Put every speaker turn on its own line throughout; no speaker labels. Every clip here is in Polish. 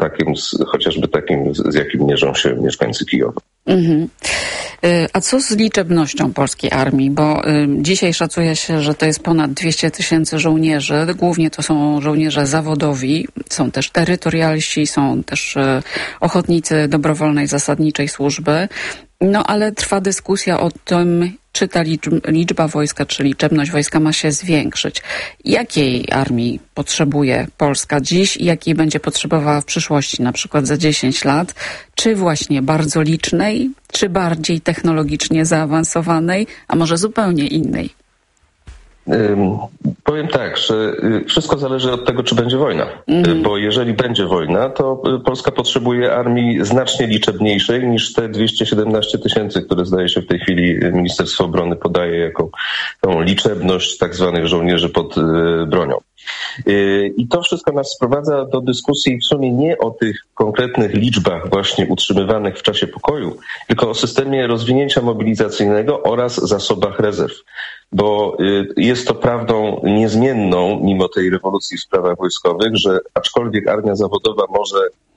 chociażby takim, z jakim mierzą się mieszkańcy Kijowa.
Mhm. A co z liczebnością polskiej armii? Bo dzisiaj szacuje się, że to jest ponad 200 000 żołnierzy. Głównie to są żołnierze zawodowi. Są też terytorialsi, są też ochotnicy dobrowolnej zasadniczej służby. No ale trwa dyskusja o tym, czy ta liczba wojska, czy liczebność wojska ma się zwiększyć. Jakiej armii potrzebuje Polska dziś i jakiej będzie potrzebowała w przyszłości, na przykład za 10 lat? Czy właśnie bardzo licznej, czy bardziej technologicznie zaawansowanej, a może zupełnie innej?
Powiem tak, że wszystko zależy od tego, czy będzie wojna. Bo jeżeli będzie wojna, to Polska potrzebuje armii znacznie liczebniejszej niż te 217 000, które zdaje się w tej chwili Ministerstwo Obrony podaje jako tą liczebność tak zwanych żołnierzy pod bronią. I to wszystko nas sprowadza do dyskusji w sumie nie o tych konkretnych liczbach właśnie utrzymywanych w czasie pokoju, tylko o systemie rozwinięcia mobilizacyjnego oraz zasobach rezerw. Bo jest to prawdą niezmienną, mimo tej rewolucji w sprawach wojskowych, że aczkolwiek armia zawodowa może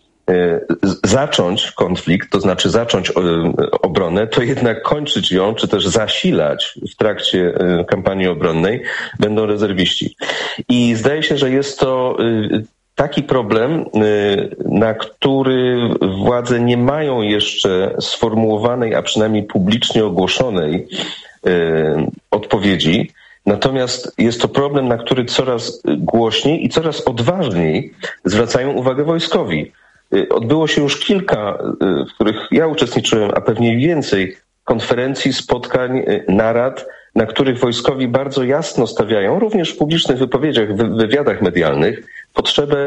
zacząć konflikt, to znaczy zacząć obronę, to jednak kończyć ją, czy też zasilać w trakcie kampanii obronnej będą rezerwiści. I zdaje się, że jest to taki problem, na który władze nie mają jeszcze sformułowanej, a przynajmniej publicznie ogłoszonej odpowiedzi. Natomiast jest to problem, na który coraz głośniej i coraz odważniej zwracają uwagę wojskowi. Odbyło się już kilka, w których ja uczestniczyłem, a pewnie więcej, konferencji, spotkań, narad, na których wojskowi bardzo jasno stawiają, również w publicznych wypowiedziach, w wywiadach medialnych, potrzebę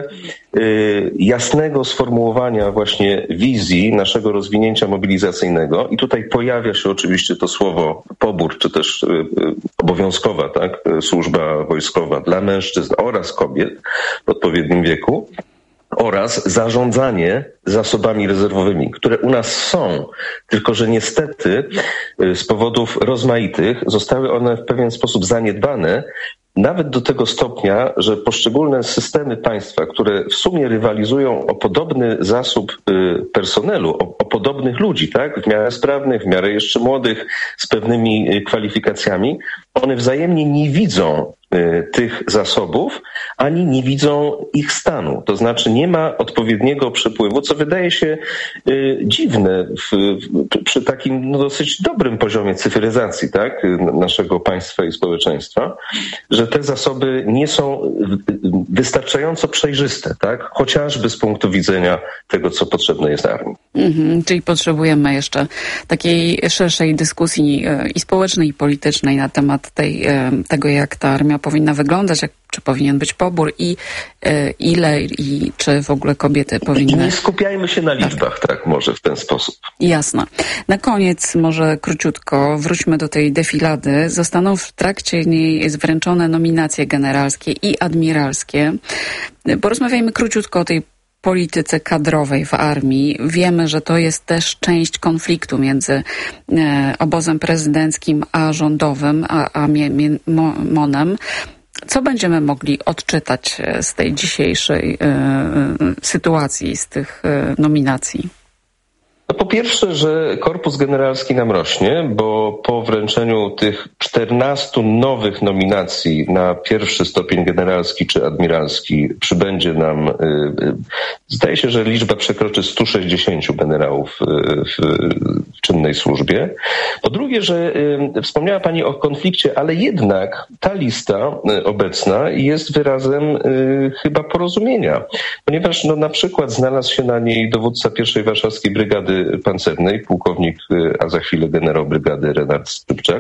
jasnego sformułowania właśnie wizji naszego rozwinięcia mobilizacyjnego. I tutaj pojawia się oczywiście to słowo pobór, czy też obowiązkowa, tak, służba wojskowa dla mężczyzn oraz kobiet w odpowiednim wieku. Oraz zarządzanie zasobami rezerwowymi, które u nas są, tylko że niestety z powodów rozmaitych zostały one w pewien sposób zaniedbane, nawet do tego stopnia, że poszczególne systemy państwa, które w sumie rywalizują o podobny zasób personelu, o podobnych ludzi, tak, w miarę sprawnych, w miarę jeszcze młodych, z pewnymi kwalifikacjami, one wzajemnie nie widzą tych zasobów, ani nie widzą ich stanu. To znaczy nie ma odpowiedniego przepływu, co wydaje się dziwne przy takim dosyć dobrym poziomie cyfryzacji, tak, naszego państwa i społeczeństwa, że te zasoby nie są wystarczająco przejrzyste, tak, chociażby z punktu widzenia tego, co potrzebne jest armii.
Czyli potrzebujemy jeszcze takiej szerszej dyskusji i społecznej, i politycznej na temat tego, jak ta armia powinna wyglądać, czy powinien być pobór i ile i czy w ogóle kobiety powinny...
Nie skupiajmy się na liczbach, tak może w ten sposób.
Jasne. Na koniec może króciutko wróćmy do tej defilady. Zostaną w trakcie niej wręczone nominacje generalskie i admiralskie. Porozmawiajmy króciutko o tej polityce kadrowej w armii. Wiemy, że to jest też część konfliktu między obozem prezydenckim a rządowym, a MON-em. Co będziemy mogli odczytać z tej dzisiejszej sytuacji, z tych nominacji?
No po pierwsze, że korpus generalski nam rośnie, bo po wręczeniu tych 14 nowych nominacji na pierwszy stopień generalski czy admiralski przybędzie nam, zdaje się, że liczba przekroczy 160 generałów w czynnej służbie. Po drugie, że wspomniała Pani o konflikcie, ale jednak ta lista obecna jest wyrazem chyba porozumienia, ponieważ no, na przykład znalazł się na niej dowódca pierwszej warszawskiej brygady pancernej, pułkownik, a za chwilę generał brygady Renard Skrzypczak,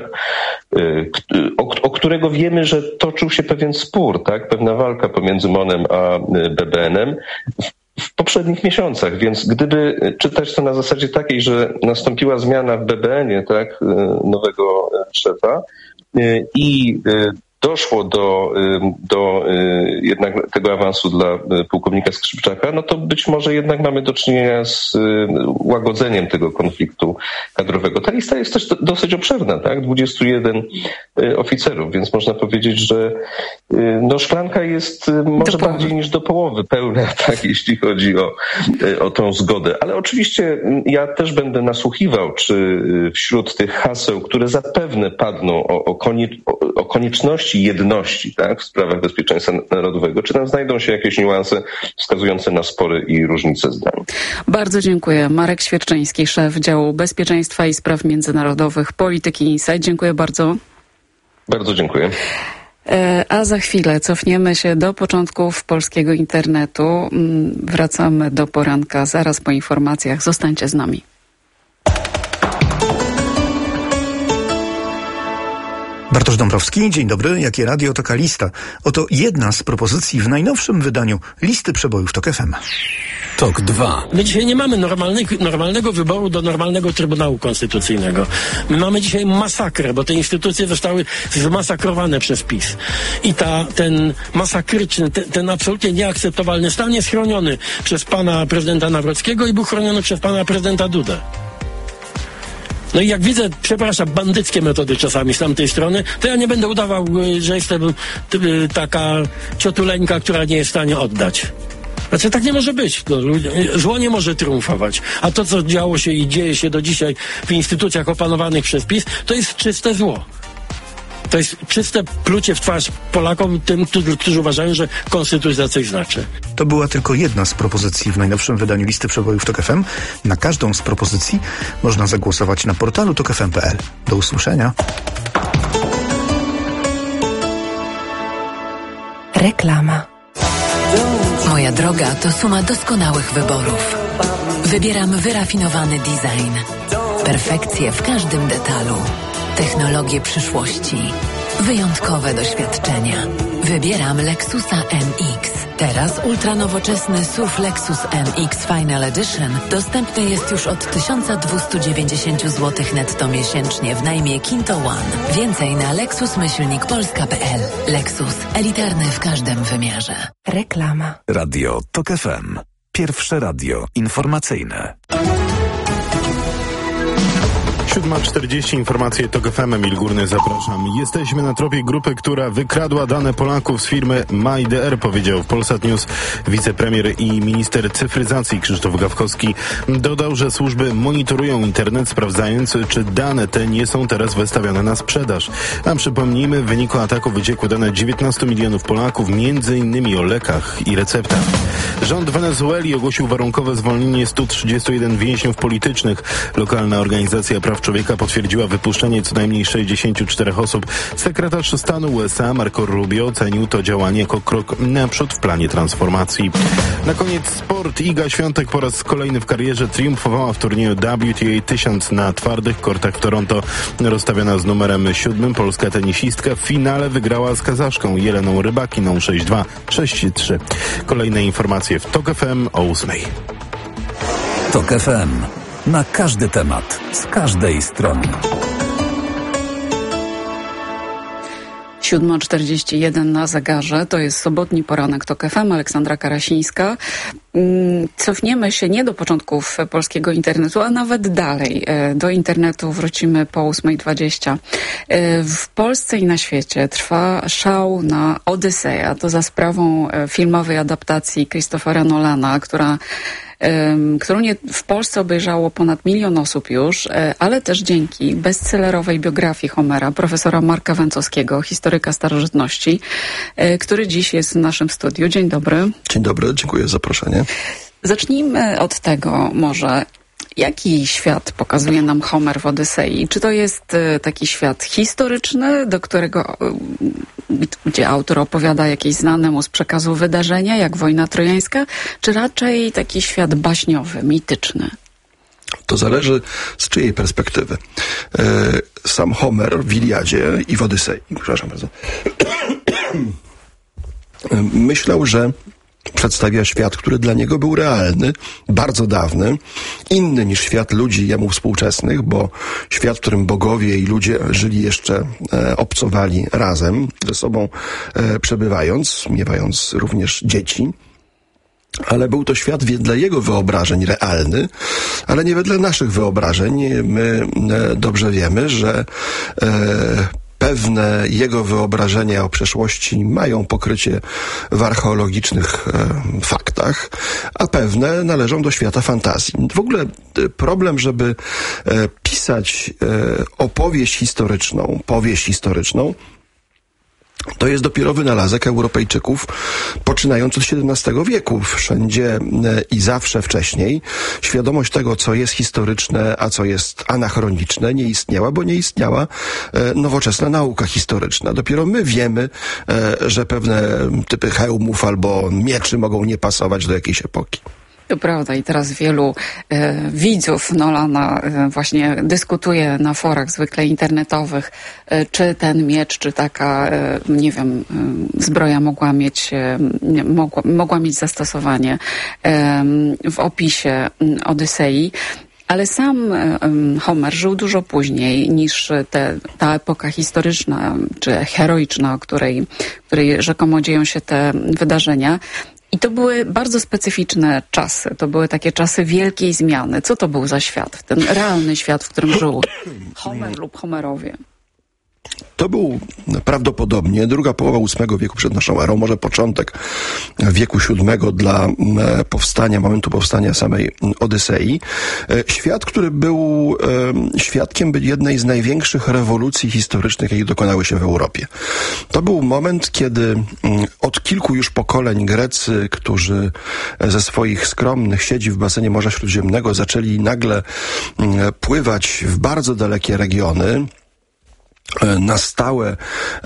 o którego wiemy, że toczył się pewien spór, tak? Pewna walka pomiędzy MON-em a BBN-em w poprzednich miesiącach, więc gdyby czytać to na zasadzie takiej, że nastąpiła zmiana w BBN-ie, tak, nowego szefa i doszło do jednak tego awansu dla pułkownika Skrzypczaka, no to być może jednak mamy do czynienia z łagodzeniem tego konfliktu kadrowego. Ta lista jest też dosyć obszerna, tak? 21 oficerów, więc można powiedzieć, że szklanka jest może bardziej niż do połowy pełna, tak, jeśli chodzi o tą zgodę. Ale oczywiście ja też będę nasłuchiwał, czy wśród tych haseł, które zapewne padną o konieczności jedności, tak, w sprawach bezpieczeństwa narodowego, czy tam znajdą się jakieś niuanse wskazujące na spory i różnice zdań. Bardzo dziękuję. Marek Świerczyński, szef działu bezpieczeństwa i spraw międzynarodowych Polityki Insight. Dziękuję bardzo. Bardzo dziękuję. A za chwilę cofniemy się do początków polskiego internetu. Wracamy do poranka zaraz po informacjach. Zostańcie z nami.
Bartosz Dąbrowski, dzień dobry. Jakie radio, taka lista. Oto jedna z propozycji w najnowszym wydaniu listy przebojów TOK FM.
TOK 2. My dzisiaj nie mamy normalnego wyboru do normalnego Trybunału Konstytucyjnego. My mamy dzisiaj masakrę, bo te instytucje zostały zmasakrowane przez PiS. I ten masakryczny, ten absolutnie nieakceptowalny stan jest chroniony przez pana prezydenta Nawrockiego i był chroniony przez pana prezydenta Dudę. No i jak widzę, przepraszam, bandyckie metody czasami z tamtej strony, to ja nie będę udawał, że jestem taka ciotuleńka, która nie jest w stanie oddać. Znaczy tak nie może być. Zło nie może triumfować. A to, co działo się i dzieje się do dzisiaj w instytucjach opanowanych przez PiS, to jest czyste zło. To jest czyste plucie w twarz Polakom, tym, którzy uważają, że konstytucja coś znaczy.
To była tylko jedna z propozycji w najnowszym wydaniu listy przebojów TOK FM. Na każdą z propozycji można zagłosować na portalu tokfm.pl. Do usłyszenia.
Reklama. Moja droga to suma doskonałych wyborów. Wybieram wyrafinowany design. Perfekcję w każdym detalu. Technologie przyszłości. Wyjątkowe doświadczenia. Wybieram Lexusa MX. Teraz ultranowoczesny SUV Lexus MX Final Edition dostępny jest już od 1290 zł netto miesięcznie w najmie Kinto One. Więcej na lexus-polska.pl. Lexus. Elitarny w każdym wymiarze. Reklama.
Radio TOK FM. Pierwsze radio informacyjne.
7:40, informacje TOK FM, Emil Górny, zapraszam. Jesteśmy na tropie grupy, która wykradła dane Polaków z firmy MyDR, powiedział w Polsat News wicepremier i minister cyfryzacji Krzysztof Gawkowski. Dodał, że służby monitorują internet, sprawdzając, czy dane te nie są teraz wystawione na sprzedaż. A przypomnijmy, w wyniku ataku wyciekły dane 19 milionów Polaków, m.in. o lekach i receptach. Rząd Wenezueli ogłosił warunkowe zwolnienie 131 więźniów politycznych. Lokalna organizacja praw człowieka potwierdziła wypuszczenie co najmniej 64 osób. Sekretarz stanu USA Marco Rubio ocenił to działanie jako krok naprzód w planie transformacji. Na koniec sport. Iga Świątek po raz kolejny w karierze triumfowała w turnieju WTA 1000 na twardych kortach w Toronto. Rozstawiona z numerem 7, polska tenisistka w finale wygrała z Kazaszką Jeleną Rybakiną 6-2, 6-3. Kolejne informacje w TOK FM o 8.
TOK FM. Na każdy temat, z każdej strony.
7:41 na zegarze. To jest sobotni poranek TOK FM. Aleksandra Karasińska. Cofniemy się nie do początków polskiego internetu, a nawet dalej. Do internetu wrócimy po 8:20. W Polsce i na świecie trwa szał na Odyseja. To za sprawą filmowej adaptacji Christophera Nolana, którą w Polsce obejrzało ponad 1 milion osób już, ale też dzięki bestsellerowej biografii Homera, profesora Marka Węcowskiego, historyka starożytności, który dziś jest w naszym studiu. Dzień dobry.
Dzień dobry, dziękuję za zaproszenie.
Zacznijmy od tego może, jaki świat pokazuje nam Homer w Odysei? Czy to jest taki świat historyczny, gdzie autor opowiada jakieś znane mu z przekazu wydarzenia, jak wojna trojańska, czy raczej taki świat baśniowy, mityczny?
To zależy z czyjej perspektywy. Sam Homer w Iliadzie i w Odysei, przepraszam bardzo, myślał, że przedstawia świat, który dla niego był realny, bardzo dawny, inny niż świat ludzi jemu współczesnych, bo świat, w którym bogowie i ludzie żyli jeszcze, obcowali razem, ze sobą przebywając, miewając również dzieci. Ale był to świat wedle jego wyobrażeń realny, ale nie wedle naszych wyobrażeń. My dobrze wiemy, że pewne jego wyobrażenia o przeszłości mają pokrycie w archeologicznych faktach, a pewne należą do świata fantazji. W ogóle problem, żeby pisać powieść historyczną, to jest dopiero wynalazek Europejczyków, poczynając od XVII wieku. Wszędzie i zawsze wcześniej świadomość tego, co jest historyczne, a co jest anachroniczne, nie istniała, bo nie istniała nowoczesna nauka historyczna. Dopiero my wiemy, że pewne typy hełmów albo mieczy mogą nie pasować do jakiejś epoki.
To prawda i teraz wielu widzów Nolana właśnie dyskutuje na forach zwykle internetowych, czy ten miecz, czy taka, nie wiem, zbroja mogła mieć zastosowanie w opisie Odysei. Ale sam Homer żył dużo później niż ta epoka historyczna, czy heroiczna, o której rzekomo dzieją się te wydarzenia. I to były bardzo specyficzne czasy. To były takie czasy wielkiej zmiany. Co to był za świat? Ten realny świat, w którym żył Homer lub Homerowie.
To był prawdopodobnie druga połowa VIII wieku przed naszą erą, może początek wieku VII dla momentu powstania samej Odysei. Świat, który był świadkiem jednej z największych rewolucji historycznych, jakie dokonały się w Europie. To był moment, kiedy od kilku już pokoleń Grecy, którzy ze swoich skromnych siedzib w basenie Morza Śródziemnego zaczęli nagle pływać w bardzo dalekie regiony, na stałe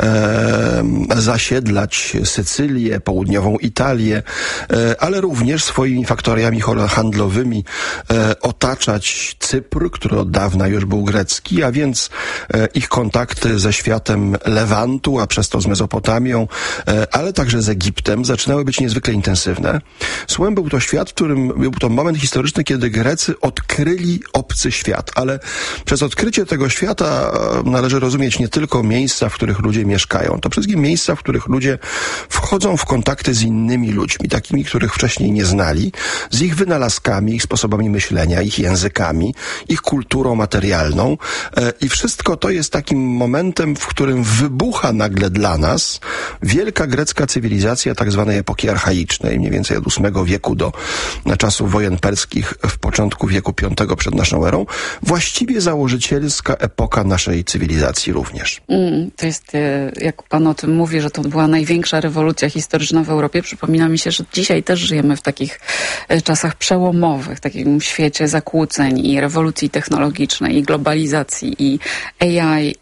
zasiedlać Sycylię, południową Italię, ale również swoimi faktoriami handlowymi otaczać Cypr, który od dawna już był grecki, a więc ich kontakty ze światem Lewantu, a przez to z Mezopotamią, ale także z Egiptem zaczynały być niezwykle intensywne. Słowem, był to świat, w którym był to moment historyczny, kiedy Grecy odkryli obcy świat, ale przez odkrycie tego świata należy rozumieć nie tylko miejsca, w których ludzie mieszkają. To przede wszystkim miejsca, w których ludzie wchodzą w kontakty z innymi ludźmi, takimi, których wcześniej nie znali, z ich wynalazkami, ich sposobami myślenia, ich językami, ich kulturą materialną. I wszystko to jest takim momentem, w którym wybucha nagle dla nas wielka grecka cywilizacja tak zwanej epoki archaicznej, mniej więcej od VIII wieku do czasów wojen perskich w początku wieku V przed naszą erą. Właściwie założycielska epoka naszej cywilizacji również.
To jest, jak pan o tym mówi, że to była największa rewolucja historyczna w Europie. Przypomina mi się, że dzisiaj też żyjemy w takich czasach przełomowych, w takim świecie zakłóceń i rewolucji technologicznej, i globalizacji, i AI,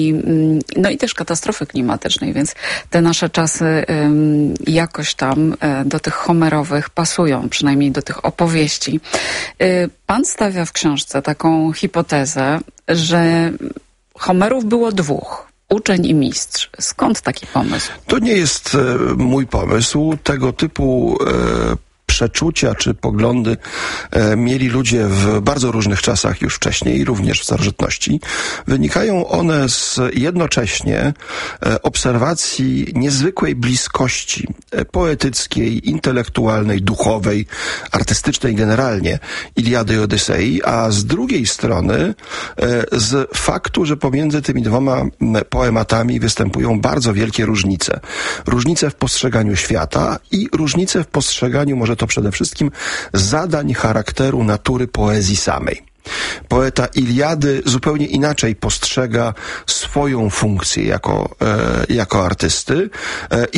i też katastrofy klimatycznej, więc te nasze czasy jakoś tam do tych homerowych pasują, przynajmniej do tych opowieści. Pan stawia w książce taką hipotezę, że Homerów było dwóch. Uczeń i mistrz. Skąd taki pomysł?
To nie jest mój pomysł. Tego typu przeczucia czy poglądy mieli ludzie w bardzo różnych czasach już wcześniej, również w starożytności. Wynikają one z jednocześnie obserwacji niezwykłej bliskości poetyckiej, intelektualnej, duchowej, artystycznej generalnie Iliady i Odysei, a z drugiej strony z faktu, że pomiędzy tymi dwoma poematami występują bardzo wielkie różnice. Różnice w postrzeganiu świata i różnice w postrzeganiu, może to przede wszystkim, zadań charakteru natury poezji samej. Poeta Iliady zupełnie inaczej postrzega swoją funkcję jako artysty.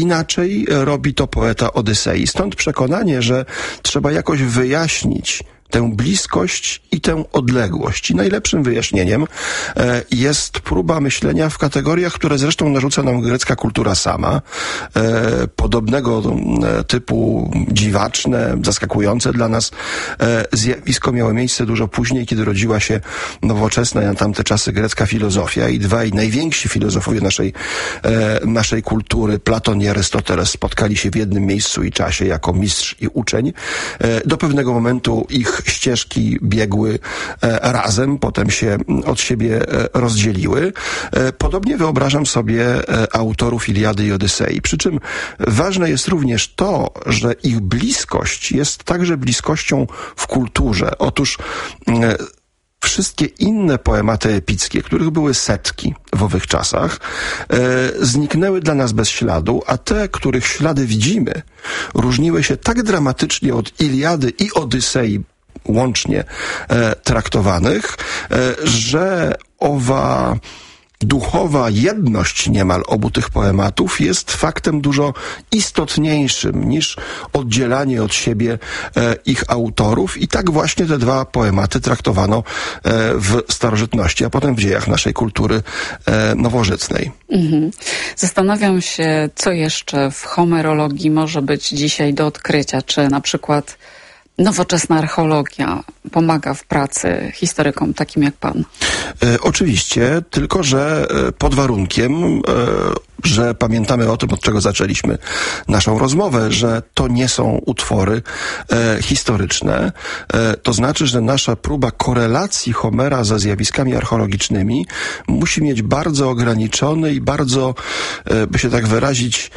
Inaczej robi to poeta Odysei. Stąd przekonanie, że trzeba jakoś wyjaśnić tę bliskość i tę odległość. I najlepszym wyjaśnieniem jest próba myślenia w kategoriach, które zresztą narzuca nam grecka kultura sama. Podobnego typu dziwaczne, zaskakujące dla nas zjawisko miało miejsce dużo później, kiedy rodziła się nowoczesna na tamte czasy grecka filozofia i dwaj najwięksi filozofowie naszej kultury, Platon i Arystoteles, spotkali się w jednym miejscu i czasie jako mistrz i uczeń. Do pewnego momentu ich ścieżki biegły razem, potem się od siebie rozdzieliły. Podobnie wyobrażam sobie autorów Iliady i Odysei. Przy czym ważne jest również to, że ich bliskość jest także bliskością w kulturze. Otóż wszystkie inne poematy epickie, których były setki w owych czasach, zniknęły dla nas bez śladu, a te, których ślady widzimy, różniły się tak dramatycznie od Iliady i Odysei łącznie traktowanych, że owa duchowa jedność niemal obu tych poematów jest faktem dużo istotniejszym niż oddzielanie od siebie ich autorów i tak właśnie te dwa poematy traktowano w starożytności, a potem w dziejach naszej kultury nowożytnej.
Zastanawiam się, co jeszcze w homerologii może być dzisiaj do odkrycia, czy na przykład nowoczesna archeologia pomaga w pracy historykom takim jak pan?
Oczywiście, tylko że pod warunkiem, że pamiętamy o tym, od czego zaczęliśmy naszą rozmowę, że to nie są utwory historyczne. To znaczy, że nasza próba korelacji Homera ze zjawiskami archeologicznymi musi mieć bardzo ograniczony i bardzo, by się tak wyrazić,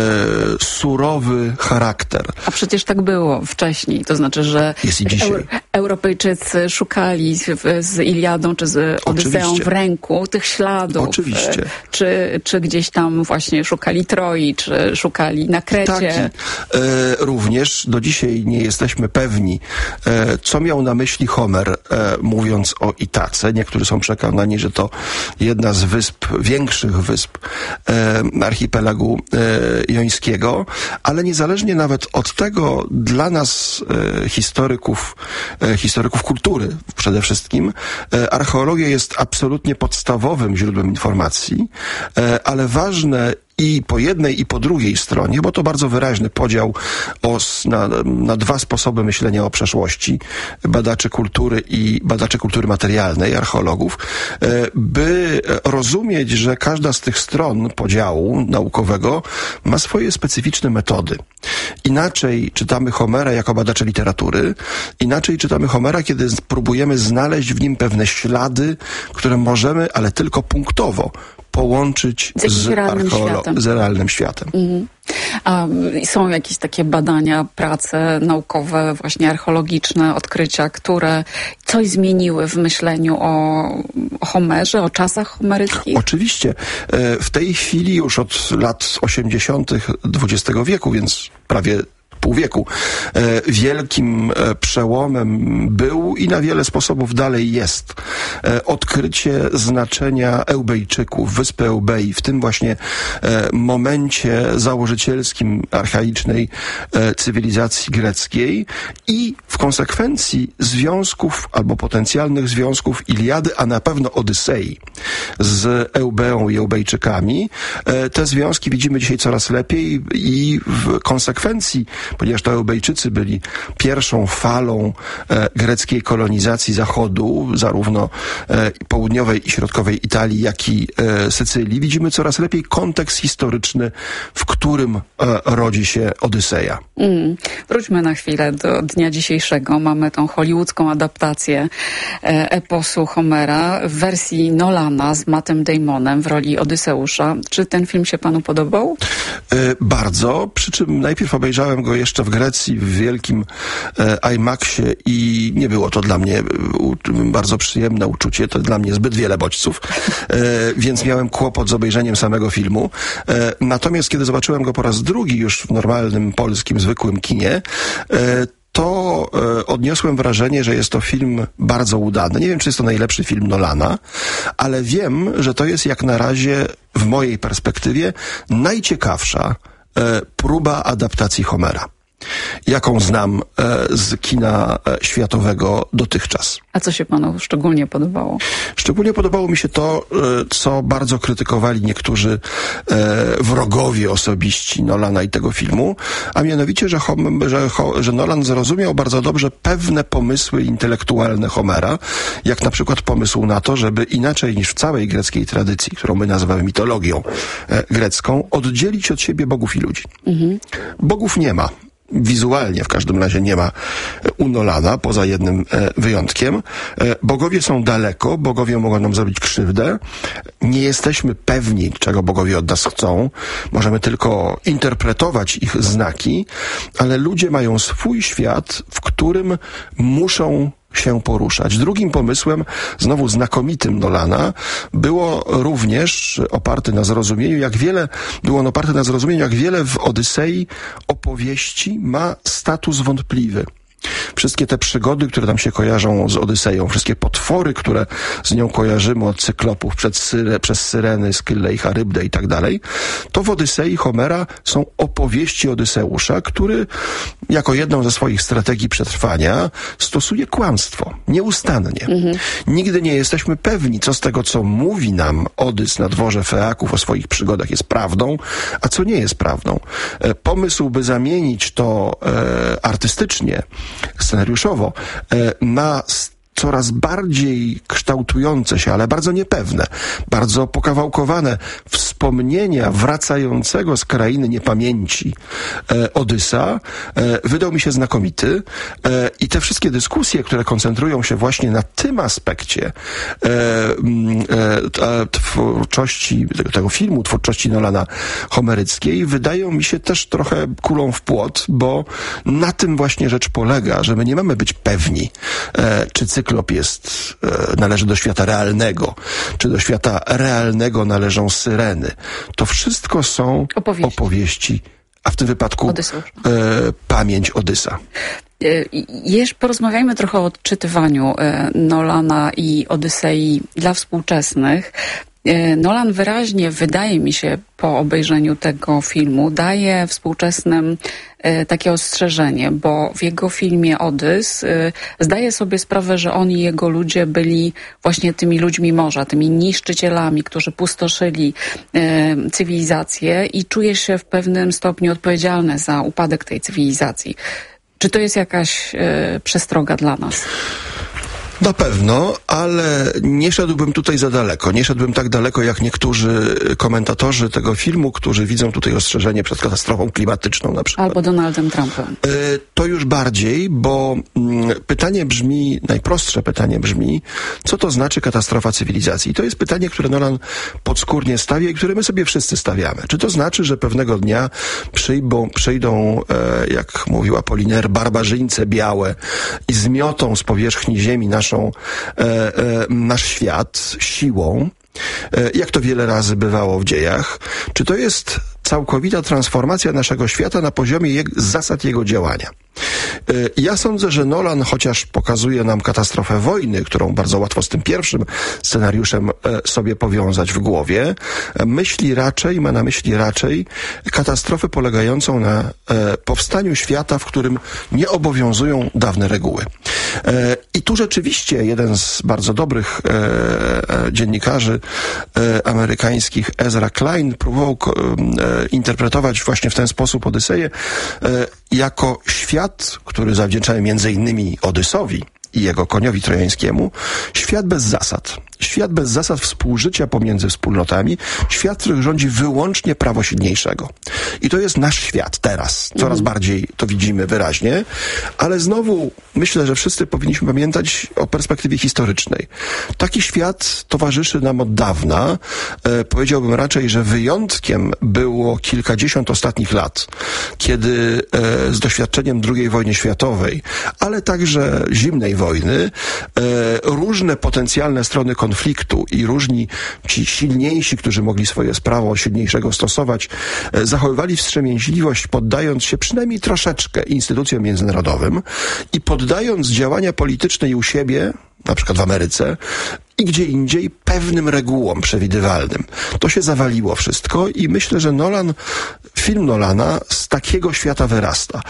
surowy charakter.
A przecież tak było wcześniej. To znaczy, że
jest i dzisiaj.
Europejczycy szukali z Iliadą czy z Odyseą w ręku tych śladów.
Oczywiście.
Czy gdzieś tam właśnie szukali Troi, czy szukali na Krecie.
Tak. Również do dzisiaj nie jesteśmy pewni, co miał na myśli Homer, mówiąc o Itace. Niektórzy są przekonani, że to jedna z wysp, większych wysp archipelagu jońskiego, ale niezależnie nawet od tego, dla nas historyków kultury przede wszystkim, archeologia jest absolutnie podstawowym źródłem informacji, ale ważne i po jednej, i po drugiej stronie, bo to bardzo wyraźny podział na dwa sposoby myślenia o przeszłości badaczy kultury i badaczy kultury materialnej, archeologów, by rozumieć, że każda z tych stron podziału naukowego ma swoje specyficzne metody. Inaczej czytamy Homera jako badacze literatury, inaczej czytamy Homera, kiedy próbujemy znaleźć w nim pewne ślady, które możemy, ale tylko punktowo, połączyć z realnym światem.
A są jakieś takie badania, prace naukowe, właśnie archeologiczne, odkrycia, które coś zmieniły w myśleniu o Homerze, o czasach homeryckich?
Oczywiście. W tej chwili już od lat 80. XX wieku, więc prawie pół wieku, wielkim przełomem był i na wiele sposobów dalej jest odkrycie znaczenia Eubejczyków, wyspy Eubei, w tym właśnie momencie założycielskim archaicznej cywilizacji greckiej i w konsekwencji związków albo potencjalnych związków Iliady, a na pewno Odysei z Eubeą i Eubejczykami. Te związki widzimy dzisiaj coraz lepiej i w konsekwencji, ponieważ to Eubejczycy byli pierwszą falą greckiej kolonizacji Zachodu, zarówno południowej i środkowej Italii, jak i Sycylii, widzimy coraz lepiej kontekst historyczny, w którym rodzi się Odyseja.
Wróćmy na chwilę do dnia dzisiejszego. Mamy tą hollywoodzką adaptację eposu Homera w wersji Nolana z Mattem Damonem w roli Odyseusza. Czy ten film się panu podobał?
Bardzo, przy czym najpierw obejrzałem go jeszcze w Grecji w wielkim IMAXie i nie było to dla mnie bardzo przyjemne uczucie, to dla mnie zbyt wiele bodźców, więc miałem kłopot z obejrzeniem samego filmu. Natomiast kiedy zobaczyłem go po raz drugi już w normalnym, polskim, zwykłym kinie, to odniosłem wrażenie, że jest to film bardzo udany. Nie wiem, czy jest to najlepszy film Nolana, ale wiem, że to jest jak na razie w mojej perspektywie najciekawsza próba adaptacji Homera. jaką znam z kina światowego dotychczas.
A co się panu szczególnie podobało?
Szczególnie podobało mi się to, co bardzo krytykowali niektórzy wrogowie osobiści Nolana i tego filmu, a mianowicie, że Nolan zrozumiał bardzo dobrze pewne pomysły intelektualne Homera, jak na przykład pomysł na to, żeby inaczej niż w całej greckiej tradycji, którą my nazywamy mitologią grecką, oddzielić od siebie bogów i ludzi. Bogów nie ma. Wizualnie w każdym razie nie ma u Nolana, poza jednym wyjątkiem. Bogowie są daleko, bogowie mogą nam zrobić krzywdę. Nie jesteśmy pewni, czego bogowie od nas chcą. Możemy tylko interpretować ich znaki, ale ludzie mają swój świat, w którym muszą się poruszać. Drugim pomysłem, znowu znakomitym Nolana, było również oparte na zrozumieniu, jak wiele w Odysei opowieści ma status wątpliwy. Wszystkie te przygody, które nam się kojarzą z Odyseją, wszystkie potwory, które z nią kojarzymy od cyklopów przez Syreny, Skyllę i Charybdę i tak dalej, to w Odysei Homera są opowieści Odyseusza, który jako jedną ze swoich strategii przetrwania stosuje kłamstwo. Nieustannie. Nigdy nie jesteśmy pewni, co z tego, co mówi nam Odys na dworze Feaków o swoich przygodach jest prawdą, a co nie jest prawdą. Pomysł, by zamienić to artystycznie, scenariuszowo, na coraz bardziej kształtujące się, ale bardzo niepewne, bardzo pokawałkowane wspomnienia wracającego z krainy niepamięci Odysa wydał mi się znakomity i te wszystkie dyskusje, które koncentrują się właśnie na tym aspekcie twórczości tego filmu, twórczości Nolana homeryckiej, wydają mi się też trochę kulą w płot, bo na tym właśnie rzecz polega, że my nie mamy być pewni, czy cyklop należy do świata realnego, czy do świata realnego należą Syreny. To wszystko są opowieści, a w tym wypadku pamięć Odysa.
Porozmawiajmy trochę o odczytywaniu Nolana i Odysei dla współczesnych. Nolan wyraźnie, wydaje mi się, po obejrzeniu tego filmu, daje współczesnym takie ostrzeżenie, bo w jego filmie Odys zdaje sobie sprawę, że on i jego ludzie byli właśnie tymi ludźmi morza, tymi niszczycielami, którzy pustoszyli cywilizację i czuje się w pewnym stopniu odpowiedzialny za upadek tej cywilizacji. Czy to jest jakaś przestroga dla nas?
Na pewno, ale nie szedłbym tutaj za daleko. Nie szedłbym tak daleko jak niektórzy komentatorzy tego filmu, którzy widzą tutaj ostrzeżenie przed katastrofą klimatyczną na przykład.
Albo Donaldem Trumpem.
To już bardziej, bo najprostsze pytanie brzmi, co to znaczy katastrofa cywilizacji? I to jest pytanie, które Nolan podskórnie stawia i które my sobie wszyscy stawiamy. Czy to znaczy, że pewnego dnia przyjdą, jak mówił Apollinaire, barbarzyńce białe i zmiotą z powierzchni ziemi nasz świat siłą, jak to wiele razy bywało w dziejach? Czy to jest całkowita transformacja naszego świata na poziomie zasad jego działania? Ja sądzę, że Nolan, chociaż pokazuje nam katastrofę wojny, którą bardzo łatwo z tym pierwszym scenariuszem sobie powiązać w głowie, ma na myśli raczej katastrofę polegającą na powstaniu świata, w którym nie obowiązują dawne reguły. I tu rzeczywiście jeden z bardzo dobrych dziennikarzy amerykańskich, Ezra Klein, próbował interpretować właśnie w ten sposób Odyseję jako świat, który zawdzięczamy między innymi Odysowi i jego koniowi trojańskiemu, świat bez zasad. Świat bez zasad współżycia pomiędzy wspólnotami, świat, w którym rządzi wyłącznie prawo silniejszego. I to jest nasz świat teraz. Coraz bardziej to widzimy wyraźnie, ale znowu myślę, że wszyscy powinniśmy pamiętać o perspektywie historycznej. Taki świat towarzyszy nam od dawna. Powiedziałbym raczej, że wyjątkiem było kilkadziesiąt ostatnich lat, kiedy z doświadczeniem II wojny światowej, ale także zimnej wojny, różne potencjalne strony konfliktu i różni ci silniejsi, którzy mogli swoje prawo silniejszego stosować, zachowywali wstrzemięźliwość, poddając się przynajmniej troszeczkę instytucjom międzynarodowym i poddając działania polityczne i u siebie, na przykład w Ameryce, i gdzie indziej pewnym regułom przewidywalnym. To się zawaliło wszystko i myślę, że film Nolana z takiego świata wyrasta.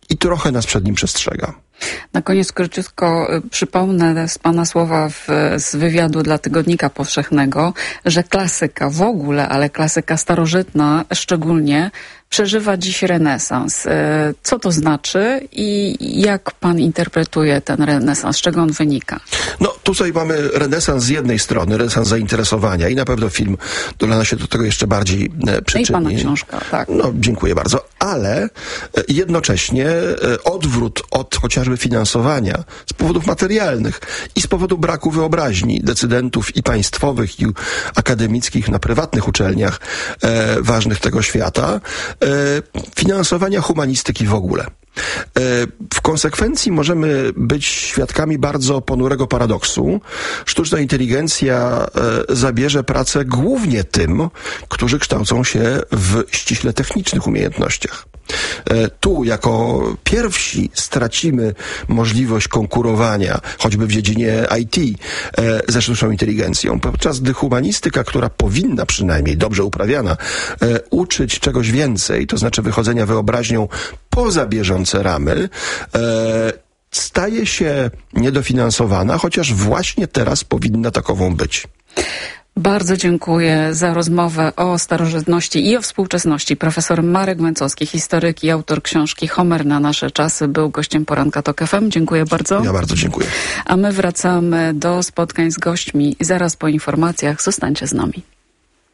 i trochę nas przed nim przestrzega.
Na koniec króciutko przypomnę z pana słowa z wywiadu dla Tygodnika Powszechnego, że klasyka w ogóle, ale klasyka starożytna szczególnie, przeżywa dziś renesans. Co to znaczy i jak pan interpretuje ten renesans? Z czego on wynika?
No, tutaj mamy renesans z jednej strony, renesans zainteresowania i na pewno film dolana się do tego jeszcze bardziej przyczyni.
I pana książka, tak.
No, dziękuję bardzo. Ale jednocześnie odwrót od chociażby finansowania z powodów materialnych i z powodu braku wyobraźni decydentów i państwowych, i akademickich na prywatnych uczelniach ważnych tego świata, finansowania humanistyki w ogóle. W konsekwencji możemy być świadkami bardzo ponurego paradoksu. Sztuczna inteligencja zabierze pracę głównie tym, którzy kształcą się w ściśle technicznych umiejętnościach. Tu jako pierwsi stracimy możliwość konkurowania, choćby w dziedzinie IT, ze sztuczną inteligencją, podczas gdy humanistyka, która powinna przynajmniej, dobrze uprawiana, uczyć czegoś więcej, to znaczy wychodzenia wyobraźnią poza bieżące ramy, staje się niedofinansowana, chociaż właśnie teraz powinna takową być.
Bardzo dziękuję za rozmowę o starożytności i o współczesności. Profesor Marek Mencowski, historyk i autor książki Homer na nasze czasy, był gościem poranka TOK FM. Dziękuję bardzo.
Ja bardzo dziękuję.
A my wracamy do spotkań z gośćmi zaraz po informacjach. Zostańcie z nami.